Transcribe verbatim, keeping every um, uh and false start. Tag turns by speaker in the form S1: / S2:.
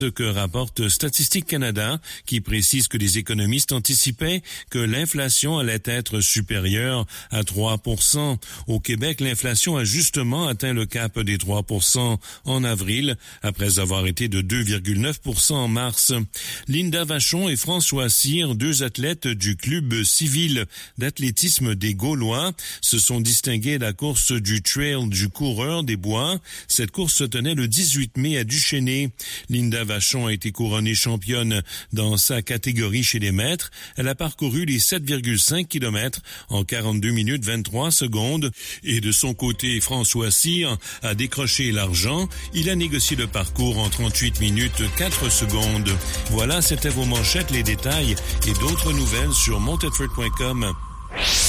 S1: Ce que rapporte Statistique Canada, qui précise que les économistes anticipaient que l'inflation allait être supérieure à trois pour cent. Au Québec, l'inflation a justement atteint le cap des trois pour cent en avril, après avoir été de deux virgule neuf pour cent en mars. Linda Vachon et François Cyr, deux athlètes du club civil d'athlétisme des Gaulois, se sont distingués de la course du trail du coureur des bois. Cette course se tenait le dix-huit mai à Duchesnay. Linda Vachon a été couronnée championne dans sa catégorie chez les maîtres. Elle a parcouru les sept virgule cinq kilomètres en quarante-deux minutes vingt-trois secondes. Et de son côté, François Cyr a décroché l'argent. Il a négocié le parcours en trente-huit minutes quatre secondes. Voilà, c'était vos manchettes, les détails et d'autres nouvelles sur montedford point com.